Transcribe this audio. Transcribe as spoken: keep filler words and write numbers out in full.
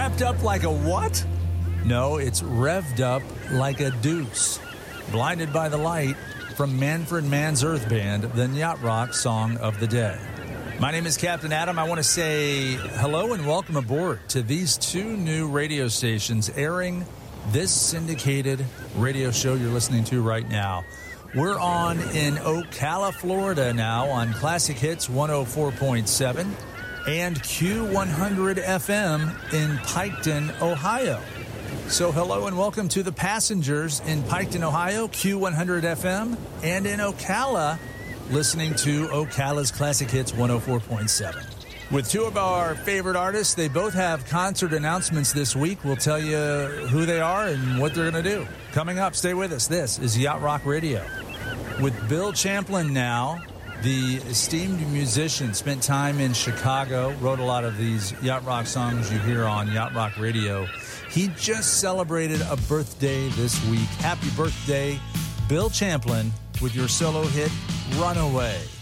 Wrapped up like a what? No, it's revved up like a deuce. Blinded by the Light from Manfred Mann's Earth Band, the Yacht Rock song of the day. My name is Captain Adam. I want to say hello and welcome aboard to these two new radio stations airing this syndicated radio show you're listening to right now. We're on in Ocala, Florida now on Classic Hits one oh four point seven and Q one hundred F M in Piketon, Ohio. So hello and welcome to the passengers in Piketon, Ohio, Q one hundred F M, and in Ocala, listening to Ocala's Classic Hits one oh four point seven. With two of our favorite artists, they both have concert announcements this week. We'll tell you who they are and what they're going to do. Coming up, stay with us. This is Yacht Rock Radio. With Bill Champlin now, the esteemed musician, spent time in Chicago, wrote a lot of these Yacht Rock songs you hear on Yacht Rock Radio. He just celebrated a birthday this week. Happy birthday, Bill Champlin, with your solo hit, Runaway.